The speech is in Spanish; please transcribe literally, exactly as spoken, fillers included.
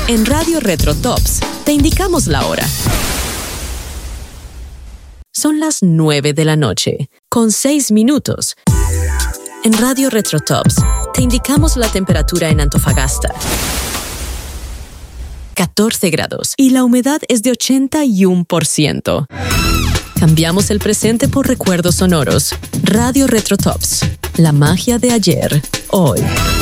En Radio Retro Tops te indicamos la hora. Son las nueve de la noche, con seis minutos. En Radio Retro Tops te indicamos la temperatura en Antofagasta. catorce grados y la humedad es de ochenta y uno por ciento. Cambiamos el presente por recuerdos sonoros. Radio Retro Tops. La magia de ayer, hoy.